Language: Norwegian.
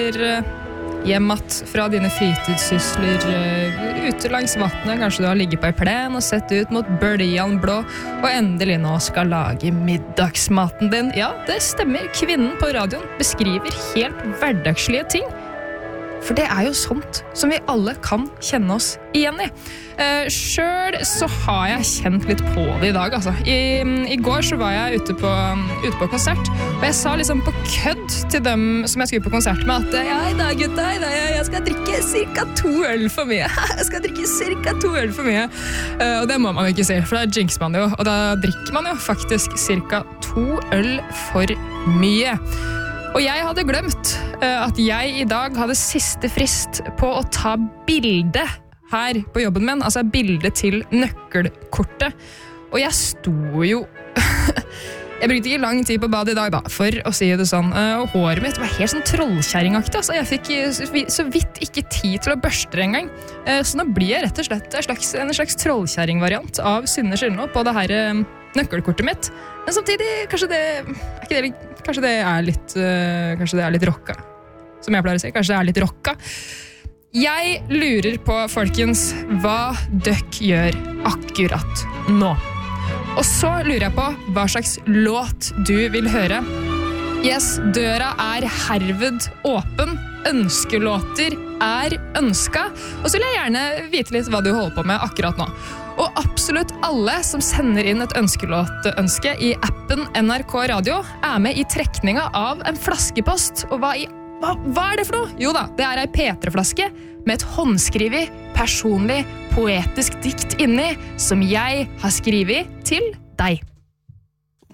eller hjemmet fra dine fritidssysler ute langs vattnet. Kanskje du har ligget på en plen og sett ut mot bølgen blå, og endelig nå skal lage middagsmaten din. Ja, det stemmer. Kvinnen på radioen beskriver helt hverdagslige ting. For det jo sånt som vi alle kan kjenne oss igjen i. Selv så har jeg kjent litt på det i dag, altså. I går så var jeg ute på konsert, og jeg sa liksom på kødd til dem som jeg skulle på konsert med, at ja, i dag gutta, jeg skal drikke cirka 2 øl for mye. Jeg skal drikke cirka 2 øl for mye. Og det må man jo ikke si, for da jinxer man jo, og da drikker man jo faktisk cirka 2 øl for mye. Og jeg hadde glemt at jeg i dag hadde siste frist på å ta bilde her på jobben min, altså bilde til nøkkelkortet. Og jeg sto jo... Jeg brukte ikke lang tid på bad i dag da, for å si det sånn. Og håret mitt var helt sånn trollkjerringaktig, altså. Jeg fikk så vidt ikke tid til å børste det en gang. Så nå blir jeg rett og slett en slags trollkjerringvariant av Synne Skylno på det her nøkkelkortet mitt. Men samtidig, kanskje det litt rocka. Som jeg pleier å si, kanskje det litt rocka. Jeg lurer på, folkens, hva dere gjør akkurat nå. Og så lurer jeg på hva slags låt du vil høre. Yes, døra herved åpen. Ønskelåter ønsket. Og så vil jeg gjerne vite litt hva du holder på med akkurat nå. Og absolutt alle som sender inn et ønskelåtønske i appen NRK Radio med i trekninga av en flaskepost. Og hva det for noe? Jo da, det ei P3-flaske med et håndskrivet, personlig, poetisk dikt inni som jeg har skrivet til deg.